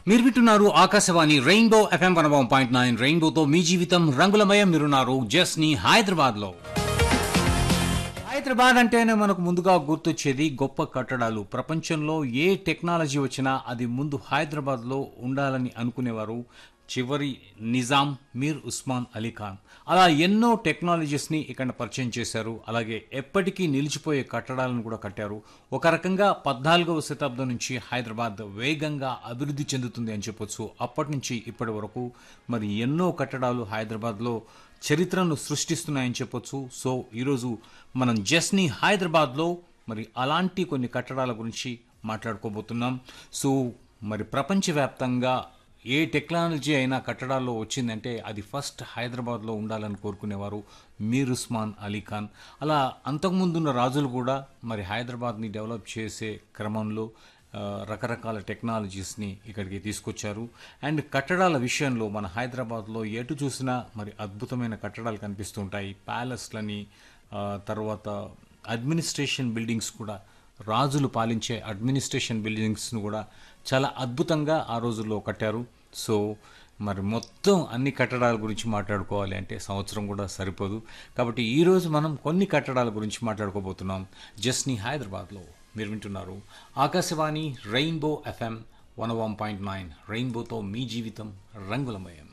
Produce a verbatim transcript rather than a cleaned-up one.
మీరు వింటున్నారు Akashvani rainbow FM one one point nine రెయిన్బోతో మీ జీవితం రంగులమయం. మీరున్నారు జస్ని హైదరాబాద్ లో. హైదరాబాద్ అంటేనే మనకు ముందుగా గుర్తొచ్చేది గొప్ప కట్టడాలు. ప్రపంచంలో ఏ టెక్నాలజీ వచ్చినా అది ముందు హైదరాబాద్ లో ఉండాలని అనుకునేవారు చివరి నిజాం మీర్ ఉస్మాన్ అలీ ఖాన్. అలా ఎన్నో టెక్నాలజీస్ని ఇక్కడ పరిచయం చేశారు. అలాగే ఎప్పటికీ నిలిచిపోయే కట్టడాలను కూడా కట్టారు. ఒక రకంగా పద్నాలుగవ శతాబ్దం నుంచి హైదరాబాద్ వేగంగా అభివృద్ధి చెందుతుంది అని చెప్పొచ్చు. అప్పటి నుంచి ఇప్పటి వరకు మరి ఎన్నో కట్టడాలు హైదరాబాద్లో చరిత్రను సృష్టిస్తున్నాయని చెప్పొచ్చు. సో ఈరోజు మనం జస్ని హైదరాబాద్లో మరి అలాంటి కొన్ని కట్టడాల గురించి మాట్లాడుకోబోతున్నాం. సో మరి ప్రపంచవ్యాప్తంగా ఏ టెక్నాలజీ అయినా కట్టడాల్లో వచ్చిందంటే అది ఫస్ట్ హైదరాబాద్లో ఉండాలని కోరుకునేవారు మీర్ ఉస్మాన్ అలీ ఖాన్. అలా అంతకుముందున్న రాజులు కూడా మరి హైదరాబాద్ని డెవలప్ చేసే క్రమంలో రకరకాల టెక్నాలజీస్ని ఇక్కడికి తీసుకొచ్చారు. అండ్ కట్టడాల విషయంలో మన హైదరాబాద్లో ఎటు చూసినా మరి అద్భుతమైన కట్టడాలు కనిపిస్తుంటాయి. ప్యాలెస్లని, తర్వాత అడ్మినిస్ట్రేషన్ బిల్డింగ్స్ కూడా, రాజులు పాలించే అడ్మినిస్ట్రేషన్ బిల్డింగ్స్ను కూడా చాలా అద్భుతంగా ఆ రోజుల్లో కట్టారు. సో మరి మొత్తం అన్ని కట్టడాల గురించి మాట్లాడుకోవాలి అంటే సంవత్సరం కూడా సరిపోదు. కాబట్టి ఈరోజు మనం కొన్ని కట్టడాల గురించి మాట్లాడుకోబోతున్నాం జస్ని హైదరాబాద్లో. మీరు వింటున్నారు Akashvani rainbow FM one one point nine రెయిన్బోతో మీ జీవితం రంగులమయం.